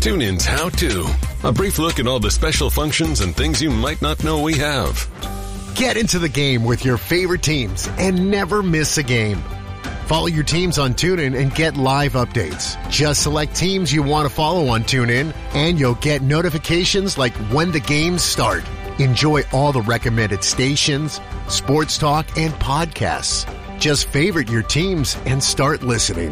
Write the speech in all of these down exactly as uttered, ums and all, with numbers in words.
TuneIn's How To. A brief look at all the special functions and things you might not know we have. Get into the game with your favorite teams and never miss a game. Follow your teams on TuneIn and get live updates. Just select teams you want to follow on TuneIn, and you'll get notifications like when the games start. Enjoy all the recommended stations, sports talk, and podcasts. Just favorite your teams and start listening.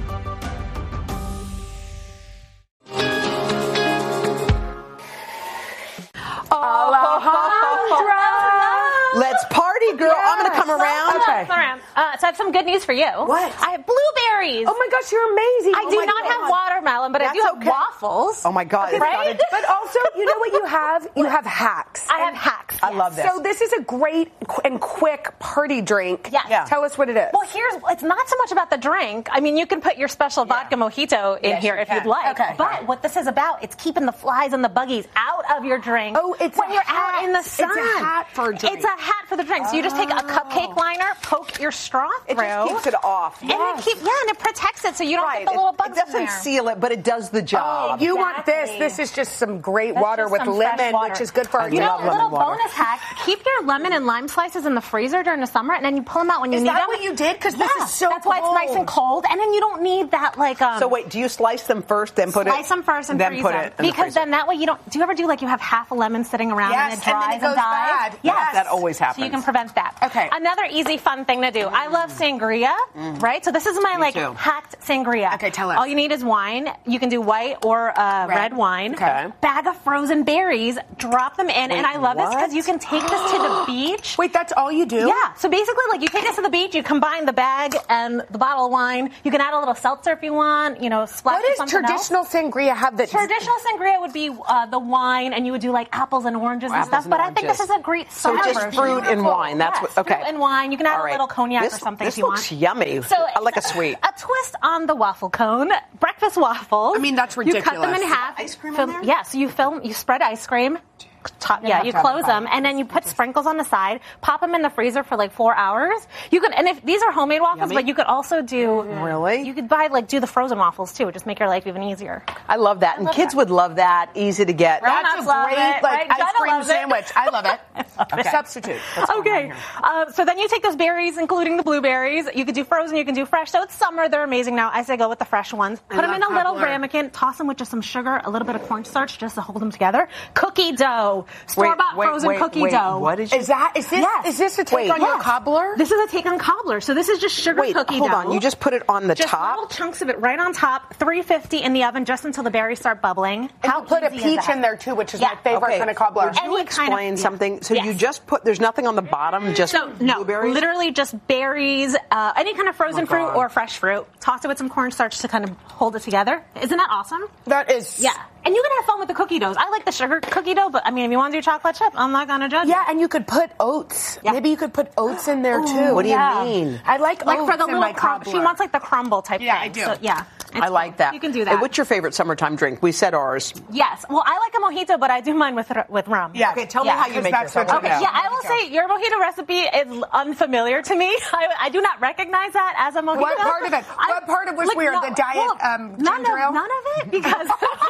Let's party, girl. Yes. I'm going to come around. Okay. around. Uh, so I have some good news for you. What? I have blueberries. Oh, my gosh, you're amazing. I oh do my not God. have watermelon, but That's I do have okay. waffles. Oh, my God. Okay, right? But also, you know what you have? You have hacks. I have hacks. I yes. love this. So this is a great and quick party drink. Yes. Yeah. Tell us what it is. Well, here's, it's not so much about the drink. I mean, you can put your special Yeah. vodka mojito in Yes, here you if can. you'd like. Okay. But what this is about, it's keeping the flies and the buggies out of your drink. Oh, it's when a you're hat. out in the It's sun. a hat for a drink. It's a hat for the drink. So you just take a cupcake liner, poke your straw through. It just keeps it off. And it keep, yeah, and it protects it so you don't Right. get the little it, bugs it doesn't in there. seal it, but it does the job. Oh, you want this? Exactly. This is just some great That's water just with some fresh lemon, water. which is good for our You know, love a little lemon water. bonus hack, keep your lemon and lime slices in the freezer during the summer, and then you pull them out when you Is need that them. what you did? 'Cause this Yeah, is so that's why it's nice and cold, and then you don't need that, like, um... So wait, do you slice them first, then put Slice it... them first and then freeze put them. it in the Because freezer? then that way you don't... Do you ever do, like, you have half a lemon sitting around Yes, and it and then dries it and, goes dies? bad. Yes. Yes. That always happens. So you can prevent that. Okay. Another easy, fun thing to do. I love sangria, right? So this is my, Me like, too. hacked sangria. Okay, tell us. All you need is wine. You can do white or uh, red. Red. wine. Okay. Bag of frozen berries. Drop them in. Wait, and I love this what? because you can take this to the beach. Wait, that's all you do? Yeah. So basically, like, you take this to the beach, you combine the bag and the bottle of wine. You can add a little seltzer if you want, you know, splash What with does something else. traditional sangria have that... Traditional sangria would be uh, the wine, and you would do like apples and oranges and Apples stuff. and but I think oranges. this is a great So summer just version. fruit and wine. That's Yes, what... Okay. Fruit and wine. You can add All a right. little cognac this, or something this if you looks want. yummy. So I like a it's sweet. A twist on the waffle cone. Breakfast waffles. I mean, that's You cut them in ridiculous. half. Ice cream in fill- there? Yeah. So you fill. You spread ice cream. Top, yeah, you close them, and then you put sprinkles on the side. Pop them in the freezer for like four hours. You could, and if these are homemade waffles, Yummy. but you could also do. Really? You could buy like do the frozen waffles too. Just make your life even easier. I love that. And love kids that. would love that. Easy to get. Right. That's a Grown-ups love great, it, like, right? ice Donna cream loves it. sandwich. I love it. Okay. Substitute. That's what I Okay, want here. uh, so then you take those berries, including the blueberries. You could do frozen, you can do fresh. So it's summer; they're amazing now. I say go with the fresh ones. Put them love in a little cobbler. ramekin, toss them with just some sugar, a little bit of cornstarch, just to hold them together. Cookie dough, store bought wait, frozen wait, cookie wait. dough. What did you... Is that, is this, Yes. is this a take Wait. on your Yes. cobbler? This is a take on cobbler. So this is just sugar Wait, cookie hold dough. on. You just put it on the just top? little chunks of it right on top, three fifty in the oven, just until the berries start bubbling. And How you put a easy is peach that? in there too, which is Yeah. my favorite Okay. kind of cobbler. Would you Any kind of- explain yeah. something? So you Yes. just put, there's nothing on the bottom, just So, no, blueberries? literally just berries, uh, any kind of frozen Oh my fruit God. or fresh fruit. Toss it with some cornstarch to kind of hold it together. Isn't that awesome? That is... Yeah. And you can have fun with the cookie doughs. I like the sugar cookie dough, but I mean, if you want to do chocolate chip, I'm not going to judge Yeah, you. and you could put oats. Yeah. Maybe you could put oats in there too. What do you Yeah. mean? I like Like oats for the in little my crumb, cobbler. she wants like the crumble type Yeah, thing. I do. So, yeah. It's I like cool. that. You can do Hey, that. what's your favorite summertime drink? We said ours. Yes. Well, I like a mojito, but I do mine with with rum. Yeah. Okay, tell Yeah. me how you Because make that's this. what you Okay, Yeah. yeah, I will say your mojito recipe is unfamiliar to me. I, I do not recognize that as a mojito. What part of it? I- What part of it was weird? The diet, um, none ginger ale? of, none of it, because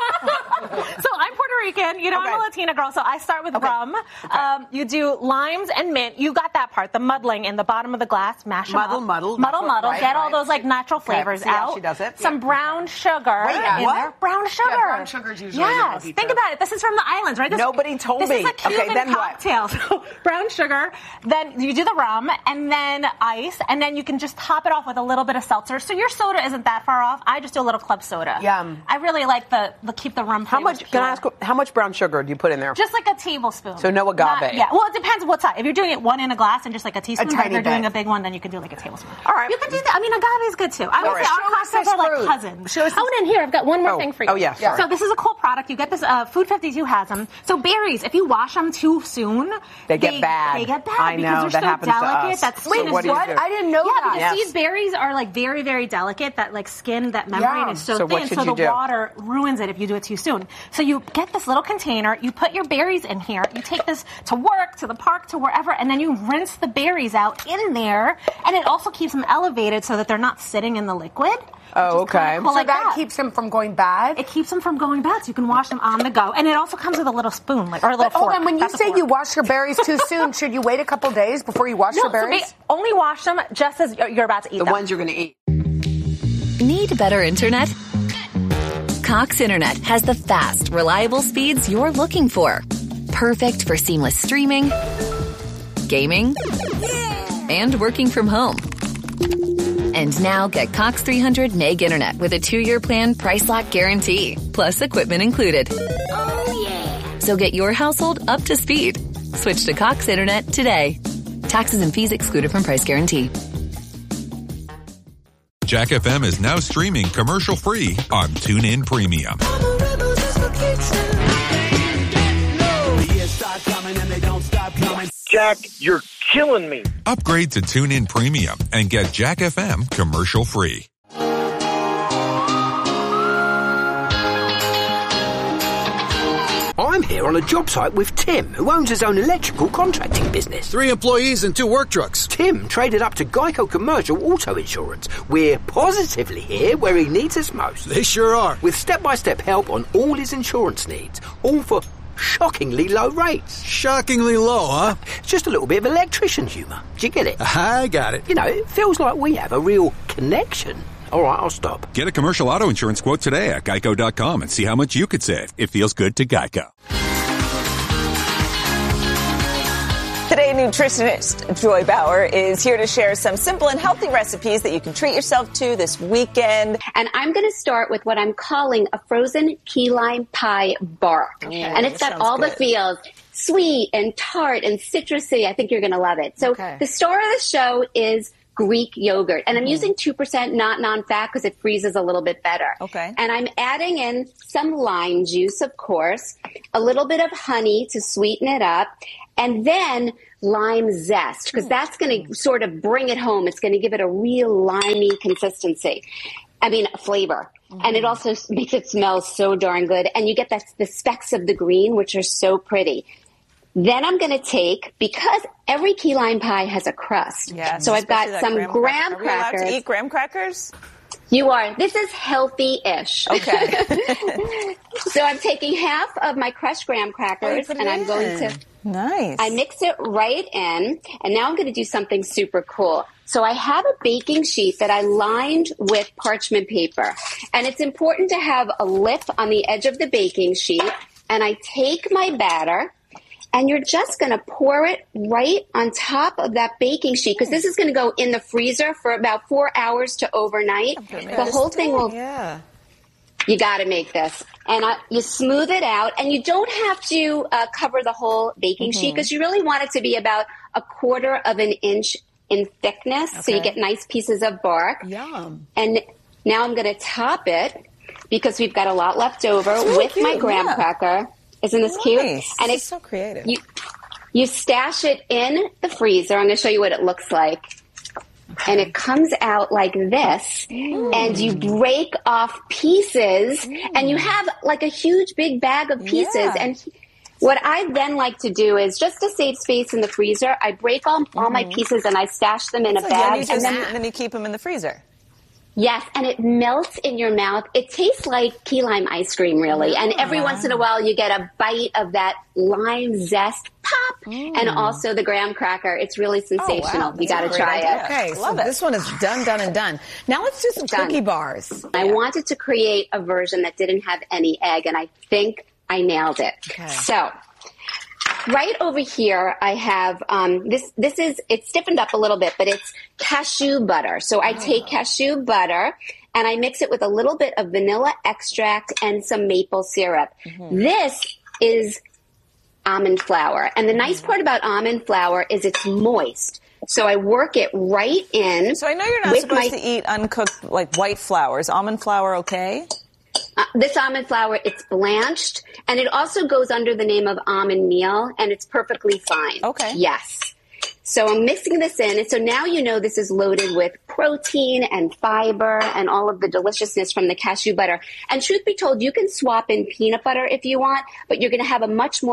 so I'm Puerto Rican. You know, I'm Okay. a Latina girl, so I start with Okay. rum. Okay. Um, you do limes and mint. You got that part, the muddling in the bottom of the glass. Mash them Muddle, up. muddle. muddle, muddle. Right, Get all right. those like natural flavors see how out. she does it? Some Yeah. brown sugar Wait, in what? there. Brown sugar. brown sugar is usually in the yes. mojito. Think about it. This is from the islands, right? This, Nobody told this me. Is a Okay, Cuban then what? cocktail. So brown sugar. Then you do the rum, and then ice, and then you can just top it off with a little bit of seltzer. So your soda isn't that far off. I just do a little club soda. Yum. I really like the, the keep the rum. How flavors much, can pure. I ask, how much brown sugar do you put in there? Just like a tablespoon. So no agave. Not- yeah. Well, it depends what size. If you're doing it one in a glass and just like a teaspoon, but tiny if you're doing bit. a big one, then you can do like a tablespoon. All right. You can do that. I mean, agave is good too. I would All say right. our Show us cocktails this are like fruit. cousins. Show us oh, and in here, I've got one more Oh. thing for you. Oh, yeah, sorry. So this is a cool product. You get this. Uh, Food fifty-two has them. So berries, if you wash them too soon, They get bad. They get bad I know, because they're that so happens to delicate. us. That So skin what is do you What? do? I didn't know yeah, that. because Yes. these berries are like very, very delicate. That like skin, that membrane Yeah. is so, So what thin, should so you the do? water ruins it if you do it too soon. So you get this little container, you put your berries in here, you take this to work, to the park, to wherever, and then you rinse the berries out in there, and it also keeps them elevated so that they're not sitting in the liquid. Oh, okay. Cool so like that, that keeps them from going bad? It keeps them from going bad, so you can wash them on the go. And it also comes with a little spoon, like or a little but, hold fork. on, when you That's say you wash your berries too soon, should you wait a couple days before you wash no, your berries? So only wash them just as you're about to eat the them. The ones you're going to eat. Need better internet? Cox Internet has the fast, reliable speeds you're looking for. Perfect for seamless streaming, gaming, and working from home. And now get Cox three hundred meg internet with a two-year plan price lock guarantee, plus equipment included. Oh, yeah. So get your household up to speed. Switch to Cox Internet today. Taxes and fees excluded from price guarantee. Jack F M is now streaming commercial-free on TuneIn Premium. Jack, you're killing me. Upgrade to TuneIn Premium and get Jack F M commercial-free. I'm here on a job site with Tim, who owns his own electrical contracting business. Three employees and two work trucks. Tim traded up to Geico Commercial Auto Insurance. We're positively here where he needs us most. They sure are. With step-by-step help on all his insurance needs, all for shockingly low rates. Shockingly low, huh? Just a little bit of electrician humour. Do you get it? I got it. You know, it feels like we have a real connection. All right, I'll stop. Get a commercial auto insurance quote today at geico dot com and see how much you could save. It feels good to Geico. Today, nutritionist Joy Bauer is here to share some simple and healthy recipes that you can treat yourself to this weekend. And I'm going to start with what I'm calling a frozen key lime pie bark. Okay, and it's got all good. the feels. Sweet and tart and citrusy. I think you're going to love it. So okay. the star of the show is Greek yogurt. And I'm mm-hmm. using two percent not non-fat because it freezes a little bit better. Okay. And I'm adding in some lime juice, of course, a little bit of honey to sweeten it up, and then lime zest, because that's going to sort of bring it home. It's going to give it a real limey consistency. I mean, flavor. Mm-hmm. And it also makes it smell so darn good. And you get that, the specks of the green, which are so pretty. Then I'm going to take, because every key lime pie has a crust. Yes, so I've got some graham, graham crackers. Are we crackers. allowed to eat graham crackers? You are. This is healthy-ish. Okay. So I'm taking half of my crushed graham crackers, and I'm going to... Nice. I mix it right in, and now I'm going to do something super cool. So I have a baking sheet that I lined with parchment paper, and it's important to have a lip on the edge of the baking sheet, and I take my batter, and you're just going to pour it right on top of that baking sheet, because this is going to go in the freezer for about four hours to overnight. The whole thing will... Yeah. You got to make this. And uh, you smooth it out, and you don't have to uh, cover the whole baking mm-hmm. sheet, because you really want it to be about a quarter of an inch in thickness, okay. so you get nice pieces of bark. Yum. And now I'm going to top it, because we've got a lot left over, so with cute. my graham yeah. cracker. Isn't this nice. cute? And this it's so creative. You, you stash it in the freezer. I'm going to show you what it looks like. And it comes out like this, mm. and you break off pieces, mm. and you have like a huge big bag of pieces. Yeah. And what I then like to do is, just to save space in the freezer, I break all, mm-hmm. all my pieces and I stash them in so a bag. You just, and then, then you keep them in the freezer. Yes, and it melts in your mouth. It tastes like key lime ice cream, really. And every once in a while, you get a bite of that lime zest pop, mm. and also the graham cracker. It's really sensational. Oh, wow. You got to try idea. it. Okay, so Love this it. one is done, done, and done. Now let's do some done. cookie bars. I yeah. wanted to create a version that didn't have any egg, and I think I nailed it. Okay. So... right over here, I have, um, this, this is, it's stiffened up a little bit, but it's cashew butter. So I take oh. cashew butter and I mix it with a little bit of vanilla extract and some maple syrup. Mm-hmm. This is almond flour. And the nice part about almond flour is it's moist. So I work it right in. So I know you're not supposed my, to eat uncooked, like white flour. Is almond flour okay? Uh, this almond flour, it's blanched, and it also goes under the name of almond meal, and it's perfectly fine. Okay. Yes. So I'm mixing this in, and so now you know this is loaded with protein and fiber and all of the deliciousness from the cashew butter. And truth be told, you can swap in peanut butter if you want, but you're going to have a much more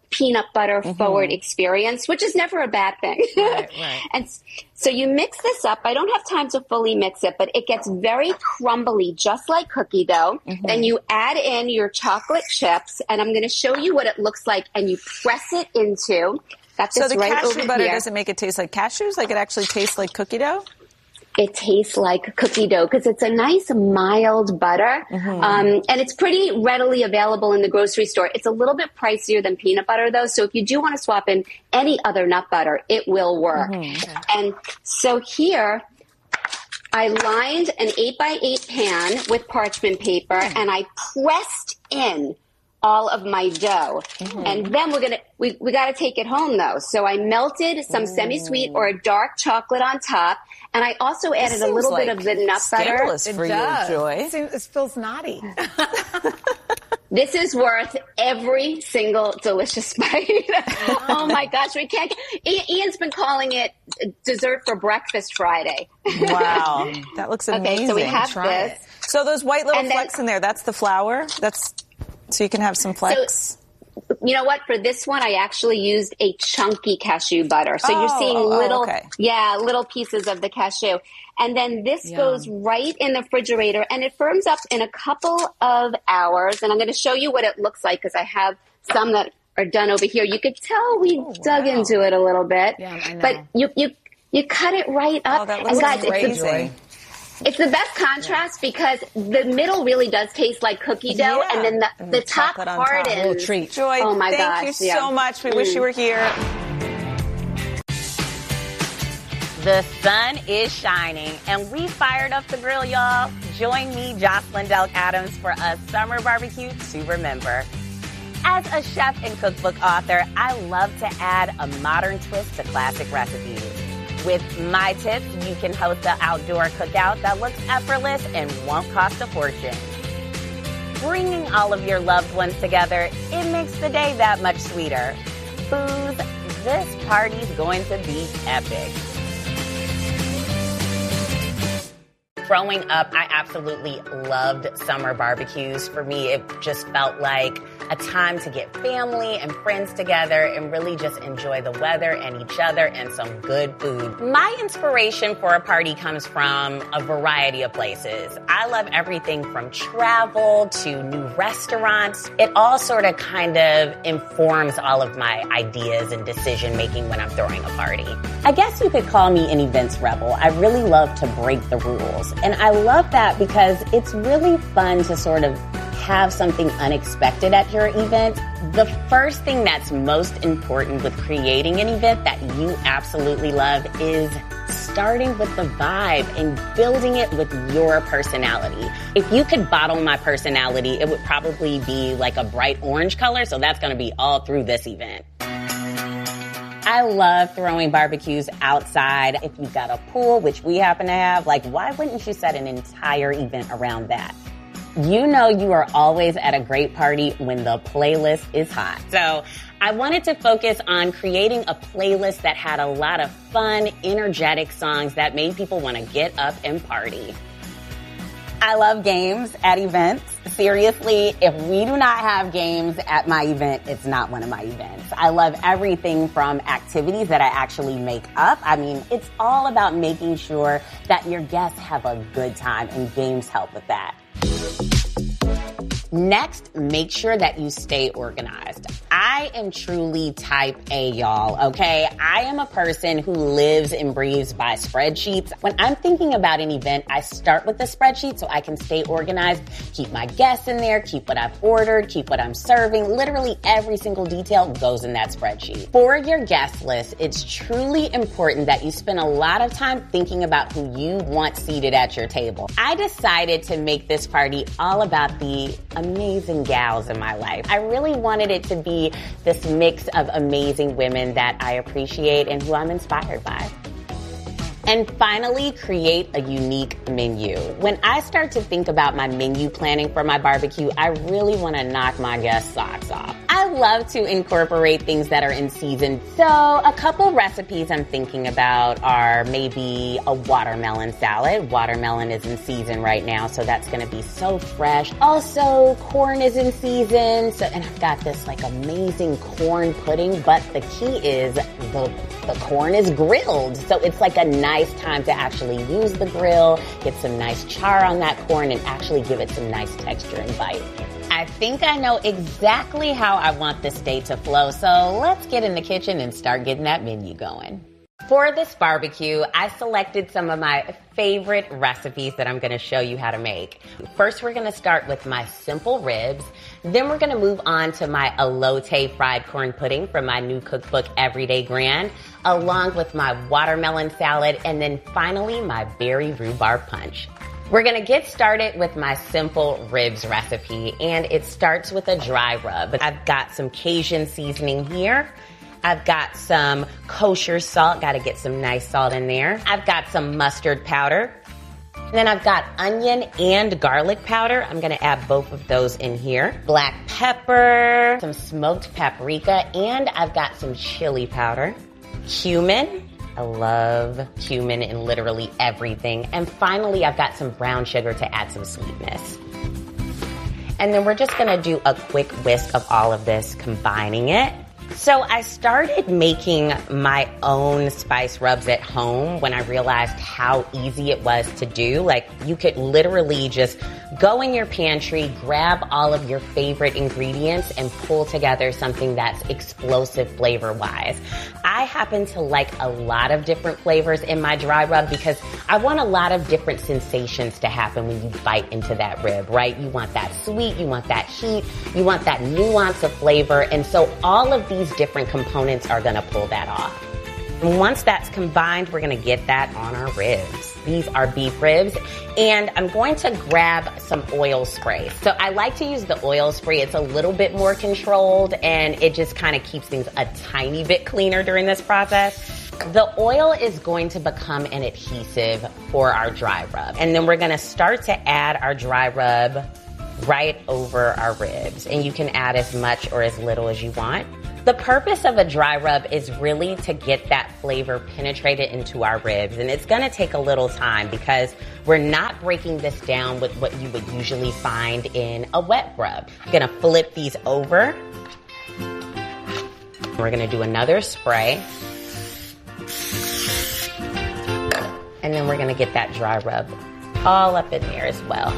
peanut butter Mm-hmm. forward experience, which is never a bad thing. Right, right. And so you mix this up. I don't have time to fully mix it, but it gets very crumbly, just like cookie dough. Mm-hmm. Then you add in your chocolate chips, and I'm going to show you what it looks like, and you press it into. Got this So the right cashew over butter here. doesn't make it taste like cashews? Like it actually tastes like cookie dough? It tastes like cookie dough because it's a nice mild butter. Mm-hmm. Um, and it's pretty readily available in the grocery store. It's a little bit pricier than peanut butter though. So if you do want to swap in any other nut butter, it will work. Mm-hmm. And so here I lined an eight by eight pan with parchment paper Mm. and I pressed in all of my dough. Mm-hmm. And then we're going to, we, we got to take it home though. So I melted some semi-sweet or dark chocolate on top. And I also added a little bit of the nut butter. Scandalous for you, Joy. It, seems, it feels naughty. This is worth every single delicious bite. Oh my gosh, we can't. Ian's been calling it dessert for breakfast Friday. Wow. That looks amazing. Okay, so we have Try this. it. So those white little And then- flecks in there, that's the flour? That's so you can have some flecks? You know what? For this one, I actually used a chunky cashew butter. So Oh, you're seeing oh, oh, little, okay. yeah, little pieces of the cashew. And then this Yum. goes right in the refrigerator and it firms up in a couple of hours. And I'm going to show you what it looks like because I have some that are done over here. You could tell we Oh, dug wow. into it a little bit. Yeah, I know. But you, you, you cut it right up. Oh, that and looks guys, amazing. it's the, it's the best contrast because the middle really does taste like cookie dough Yeah. and then the, And the the top chocolate on top. hardens. A little treat. Joy, Oh my thank gosh, you yeah. so much. We wish you were here. The sun is shining, and we fired up the grill, y'all. Join me, Jocelyn Delk Adams, for a summer barbecue to remember. As a chef and cookbook author, I love to add a modern twist to classic recipes. With my tips, you can host an outdoor cookout that looks effortless and won't cost a fortune. Bringing all of your loved ones together, it makes the day that much sweeter. Booze, this party's going to be epic. Growing up, I absolutely loved summer barbecues. For me, it just felt like a time to get family and friends together and really just enjoy the weather and each other and some good food. My inspiration for a party comes from a variety of places. I love everything from travel to new restaurants. It all sort of kind of informs all of my ideas and decision making when I'm throwing a party. I guess you could call me an events rebel. I really love to break the rules. And I love that because it's really fun to sort of have something unexpected at your event. The first thing that's most important with creating an event that you absolutely love is starting with the vibe and building it with your personality. If you could bottle my personality, it would probably be like a bright orange color, so that's going to be all through this event. I love throwing barbecues outside. If you've got a pool, which we happen to have, like, why wouldn't you set an entire event around that? You know you are always at a great party when the playlist is hot. So I wanted to focus on creating a playlist that had a lot of fun, energetic songs that made people want to get up and party. I love games at events. Seriously, if we do not have games at my event, it's not one of my events. I love everything from activities that I actually make up. I mean, it's all about making sure that your guests have a good time, and games help with that. Next, make sure that you stay organized. I am truly type A, y'all, okay? I am a person who lives and breathes by spreadsheets. When I'm thinking about an event, I start with the spreadsheet so I can stay organized, keep my guests in there, keep what I've ordered, keep what I'm serving. Literally every single detail goes in that spreadsheet. For your guest list, it's truly important that you spend a lot of time thinking about who you want seated at your table. I decided to make this party all about the amazing gals in my life. I really wanted it to be this mix of amazing women that I appreciate and who I'm inspired by. And finally, create a unique menu. When I start to think about my menu planning for my barbecue, I really want to knock my guests' socks off. I love to incorporate things that are in season. So a couple recipes I'm thinking about are maybe a watermelon salad. Watermelon is in season right now, so that's going to be so fresh. Also, corn is in season, so and I've got this like amazing corn pudding, but the key is the, the corn is grilled. So it's like a nice time to actually use the grill, get some nice char on that corn, and actually give it some nice texture and bite. I think I know exactly how I want this day to flow, so let's get in the kitchen and start getting that menu going. For this barbecue, I selected some of my favorite recipes that I'm going to show you how to make. First, we're going to start with my simple ribs. Then we're going to move on to my elote fried corn pudding from my new cookbook, Everyday Grand, along with my watermelon salad, and then finally my berry rhubarb punch. We're going to get started with my simple ribs recipe, and it starts with a dry rub. I've got some Cajun seasoning here. I've got some kosher salt. Got to get some nice salt in there. I've got some mustard powder. And then I've got onion and garlic powder. I'm going to add both of those in here. Black pepper, some smoked paprika, and I've got some chili powder. Cumin. I love cumin in literally everything. And finally, I've got some brown sugar to add some sweetness. And then we're just going to do a quick whisk of all of this, combining it. So I started making my own spice rubs at home when I realized how easy it was to do. Like, you could literally just go in your pantry, grab all of your favorite ingredients, and pull together something that's explosive flavor-wise. I happen to like a lot of different flavors in my dry rub because I want a lot of different sensations to happen when you bite into that rib, right? You want that sweet, you want that heat, you want that nuance of flavor, and so all of these different components are going to pull that off. And once that's combined, we're going to get that on our ribs. These are beef ribs, and I'm going to grab some oil spray. So I like to use the oil spray. It's a little bit more controlled, and it just kind of keeps things a tiny bit cleaner during this process. The oil is going to become an adhesive for our dry rub, and then we're going to start to add our dry rub right over our ribs, and you can add as much or as little as you want. The purpose of a dry rub is really to get that flavor penetrated into our ribs, and it's going to take a little time because we're not breaking this down with what you would usually find in a wet rub. I'm going to flip these over. We're going to do another spray. And then we're going to get that dry rub all up in there as well.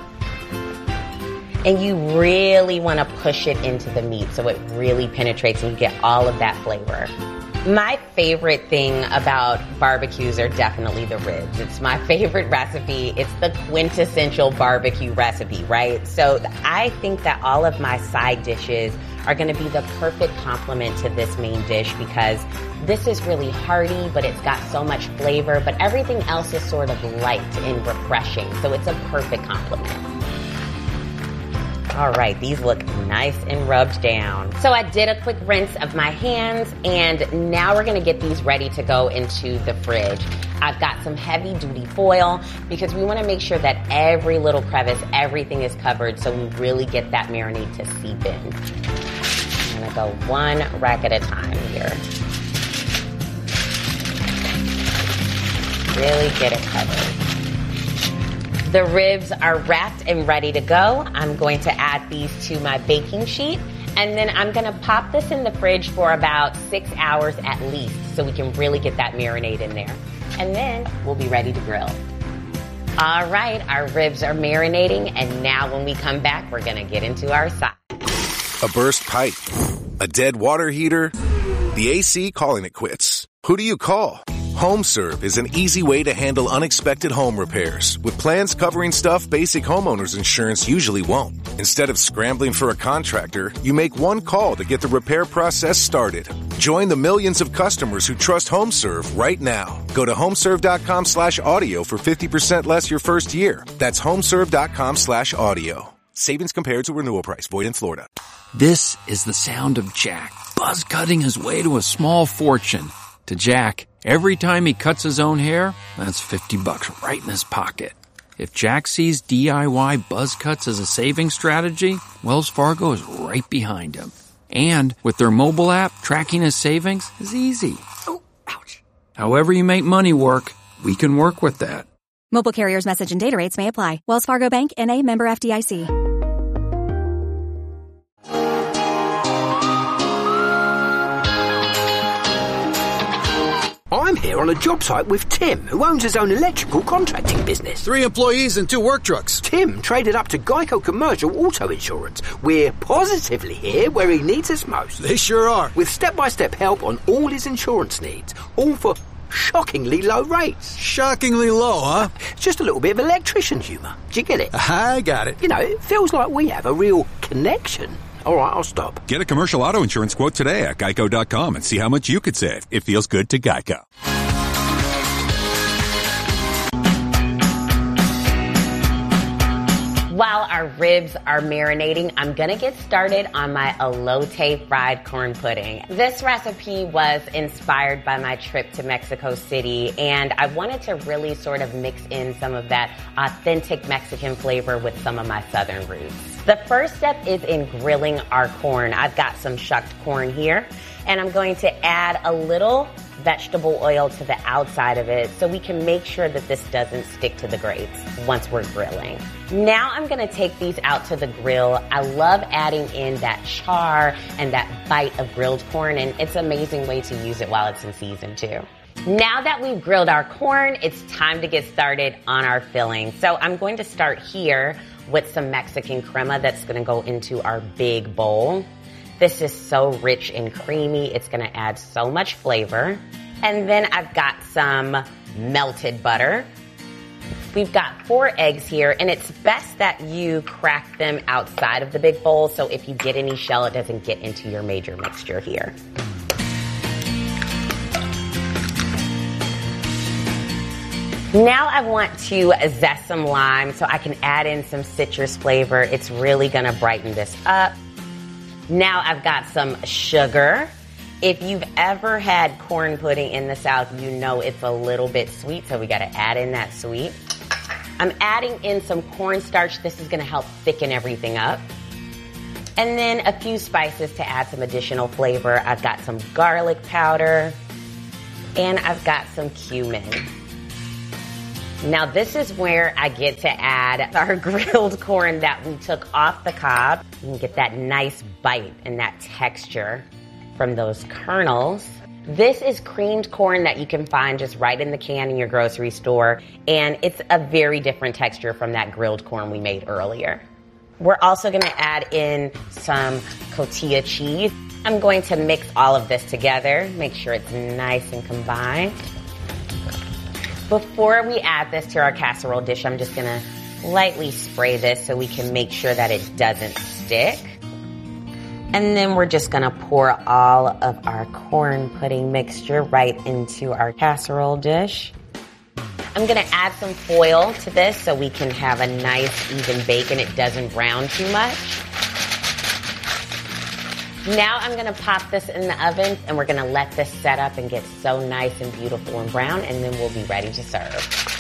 And you really want to push it into the meat so it really penetrates and you get all of that flavor. My favorite thing about barbecues are definitely the ribs. It's my favorite recipe. It's the quintessential barbecue recipe, right? So I think that all of my side dishes are going to be the perfect complement to this main dish because this is really hearty, but it's got so much flavor, but everything else is sort of light and refreshing. So it's a perfect complement. All right, these look nice and rubbed down. So I did a quick rinse of my hands, and now we're gonna get these ready to go into the fridge. I've got some heavy duty foil because we wanna make sure that every little crevice, everything is covered so we really get that marinade to seep in. I'm gonna go one rack at a time here. Really get it covered. The ribs are wrapped and ready to go. I'm going to add these to my baking sheet, and then I'm going to pop this in the fridge for about six hours at least so we can really get that marinade in there. And then we'll be ready to grill. All right, our ribs are marinating, and now when we come back, we're going to get into our side. A burst pipe, a dead water heater, the A C calling it quits. Who do you call? HomeServe is an easy way to handle unexpected home repairs with plans covering stuff basic homeowners insurance usually won't. Instead of scrambling for a contractor, you make one call to get the repair process started. Join the millions of customers who trust HomeServe right now. Go to homeserve.com slash audio for fifty percent less your first year. That's homeserve.com slash audio. Savings compared to renewal price. Void in Florida. This is the sound of Jack buzz cutting his way to a small fortune. To Jack, every time he cuts his own hair, that's fifty bucks right in his pocket. If Jack sees D I Y buzz cuts as a saving strategy, Wells Fargo is right behind him. And with their mobile app, tracking his savings is easy. Oh, ouch. However you make money work, we can work with that. Mobile carriers' message and data rates may apply. Wells Fargo Bank, N A, member F D I C. I'm here on a job site with Tim, who owns his own electrical contracting business. Three employees and two work trucks. Tim traded up to Geico Commercial Auto Insurance. We're positively here where he needs us most. They sure are. With step-by-step help on all his insurance needs, all for shockingly low rates. Shockingly low, huh? Just a little bit of electrician humour. Do you get it? I got it. You know, it feels like we have a real connection. All right, I'll stop. Get a commercial auto insurance quote today at geico dot com and see how much you could save. It feels good to Geico. While our ribs are marinating, I'm gonna get started on my elote fried corn pudding. This recipe was inspired by my trip to Mexico City, and I wanted to really sort of mix in some of that authentic Mexican flavor with some of my southern roots. The first step is in grilling our corn. I've got some shucked corn here, and I'm going to add a little vegetable oil to the outside of it so we can make sure that this doesn't stick to the grates once we're grilling. Now I'm gonna take these out to the grill. I love adding in that char and that bite of grilled corn, and it's an amazing way to use it while it's in season too. Now that we've grilled our corn, it's time to get started on our filling. So I'm going to start here with some Mexican crema that's gonna go into our big bowl. This is so rich and creamy. It's gonna add so much flavor. And then I've got some melted butter. We've got four eggs here, and it's best that you crack them outside of the big bowl, so if you get any shell, it doesn't get into your major mixture here. Now I want to zest some lime so I can add in some citrus flavor. It's really gonna brighten this up. Now I've got some sugar. If you've ever had corn pudding in the South, you know it's a little bit sweet, so we gotta add in that sweet. I'm adding in some cornstarch. This is gonna help thicken everything up. And then a few spices to add some additional flavor. I've got some garlic powder, and I've got some cumin. Now this is where I get to add our grilled corn that we took off the cob. You can get that nice bite and that texture from those kernels. This is creamed corn that you can find just right in the can in your grocery store, and it's a very different texture from that grilled corn we made earlier. We're also gonna add in some cotija cheese. I'm going to mix all of this together, make sure it's nice and combined. Before we add this to our casserole dish, I'm just gonna lightly spray this so we can make sure that it doesn't stick. And then we're just gonna pour all of our corn pudding mixture right into our casserole dish. I'm gonna add some foil to this so we can have a nice even bake and it doesn't brown too much. Now I'm gonna pop this in the oven and we're gonna let this set up and get so nice and beautiful and brown, and then we'll be ready to serve.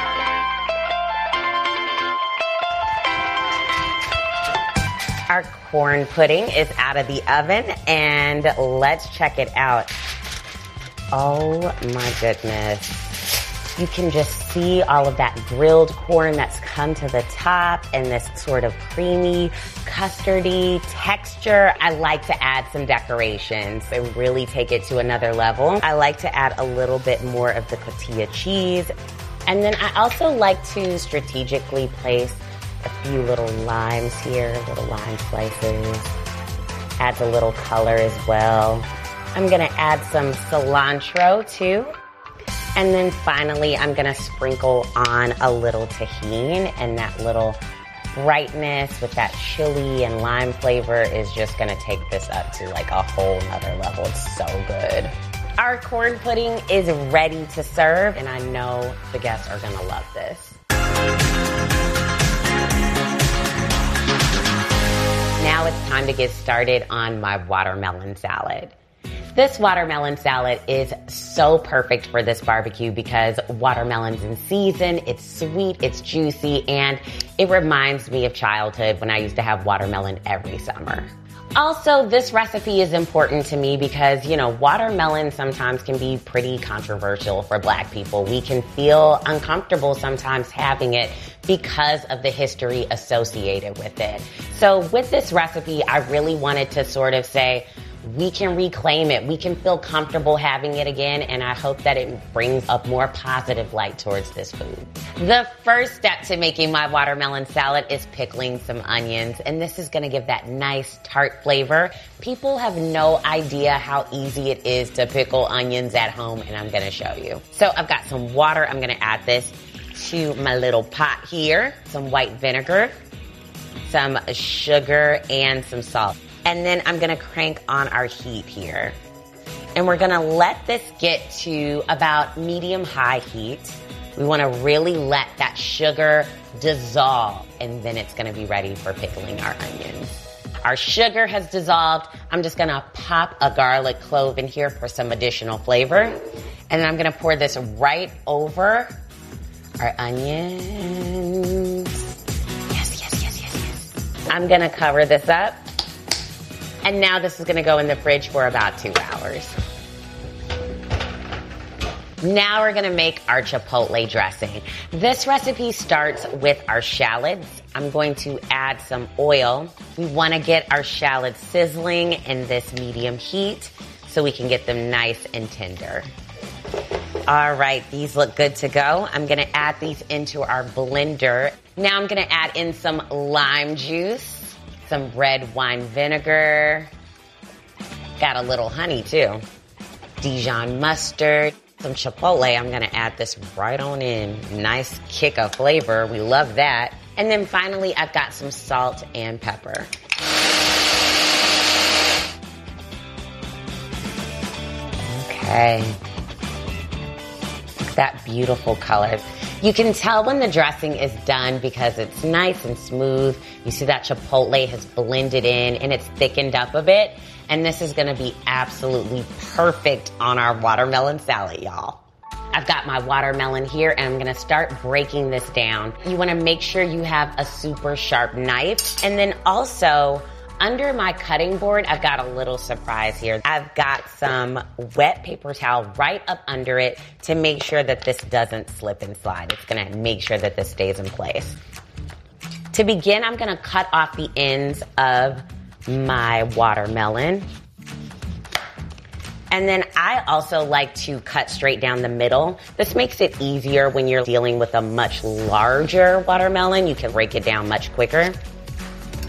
Our corn pudding is out of the oven, and let's check it out. Oh my goodness. You can just see all of that grilled corn that's come to the top and this sort of creamy, custardy texture. I like to add some decorations and really take it to another level. I like to add a little bit more of the cotija cheese. And then I also like to strategically place a few little limes here, little lime slices. Adds a little color as well. I'm gonna add some cilantro too. And then finally, I'm gonna sprinkle on a little tahini, and that little brightness with that chili and lime flavor is just gonna take this up to like a whole nother level. It's so good. Our corn pudding is ready to serve, and I know the guests are gonna love this. Now it's time to get started on my watermelon salad. This watermelon salad is so perfect for this barbecue because watermelon's in season, it's sweet, it's juicy, and it reminds me of childhood when I used to have watermelon every summer. Also, this recipe is important to me because, you know, watermelon sometimes can be pretty controversial for Black people. We can feel uncomfortable sometimes having it because of the history associated with it. So with this recipe, I really wanted to sort of say, we can reclaim it. We can feel comfortable having it again, and I hope that it brings a more positive light towards this food. The first step to making my watermelon salad is pickling some onions, and this is gonna give that nice tart flavor. People have no idea how easy it is to pickle onions at home, and I'm gonna show you. So I've got some water. I'm gonna add this to my little pot here. Some white vinegar, some sugar, and some salt. And then I'm gonna crank on our heat here. And we're gonna let this get to about medium-high heat. We wanna really let that sugar dissolve, and then it's gonna be ready for pickling our onions. Our sugar has dissolved. I'm just gonna pop a garlic clove in here for some additional flavor. And then I'm gonna pour this right over our onions. Yes, yes, yes, yes, yes. I'm gonna cover this up. And now this is gonna go in the fridge for about two hours. Now we're gonna make our chipotle dressing. This recipe starts with our shallots. I'm going to add some oil. We wanna get our shallots sizzling in this medium heat so we can get them nice and tender. All right, these look good to go. I'm gonna add these into our blender. Now I'm gonna add in some lime juice, some red wine vinegar, got a little honey too, Dijon mustard, some chipotle. I'm gonna add this right on in. Nice kick of flavor, we love that. And then finally, I've got some salt and pepper. Okay. Look at that beautiful color. You can tell when the dressing is done because it's nice and smooth. You see that chipotle has blended in and it's thickened up a bit. And this is gonna be absolutely perfect on our watermelon salad, y'all. I've got my watermelon here and I'm gonna start breaking this down. You wanna make sure you have a super sharp knife. And then also, under my cutting board, I've got a little surprise here. I've got some wet paper towel right up under it to make sure that this doesn't slip and slide. It's gonna make sure that this stays in place. To begin, I'm gonna cut off the ends of my watermelon. And then I also like to cut straight down the middle. This makes it easier when you're dealing with a much larger watermelon. You can break it down much quicker.